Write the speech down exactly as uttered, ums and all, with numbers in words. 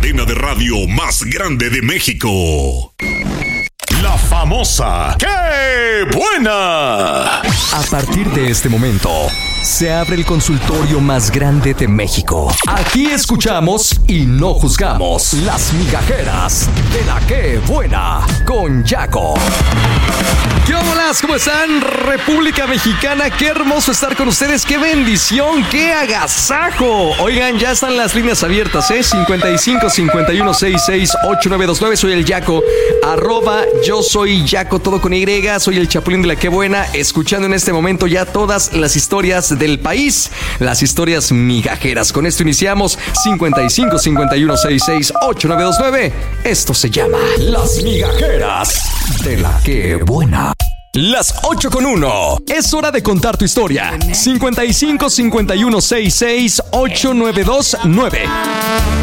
cadena de radio más grande de México. La famosa ¡Qué buena! A partir de este momento, se abre el consultorio más grande de México. Aquí escuchamos y no juzgamos las migajeras de la Qué Buena con Yaco. ¿Qué hola? ¿Cómo están? República Mexicana, qué hermoso estar con ustedes, qué bendición, qué agasajo. Oigan, ya están las líneas abiertas, ¿eh? cincuenta y cinco, cincuenta y uno, sesenta y seis, ochenta y nueve veintinueve. Soy el Yaco, arroba yo soy Yaco, todo con Y. Soy el Chapulín de la Qué Buena, escuchando en este momento ya todas las historias del país, las historias migajeras. Con esto iniciamos cincuenta y cinco, cincuenta y uno, sesenta y seis, ochenta y nueve veintinueve. Esto se llama Las Migajeras de la Qué Buena. Las ocho con uno. Es hora de contar tu historia. cincuenta y cinco, cincuenta y uno, sesenta y seis, ochenta y nueve veintinueve.